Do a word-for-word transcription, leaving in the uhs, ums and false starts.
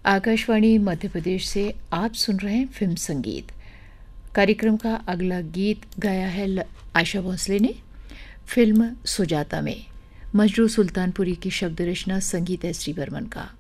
आकाशवाणी मध्य प्रदेश से आप सुन रहे हैं फिल्म संगीत। कार्यक्रम का अगला गीत गाया है ल- आशा भोसले ने फिल्म सुजाता में। मजरू सुल्तानपुरी की शब्द रचना, संगीत एस टी बर्मन का।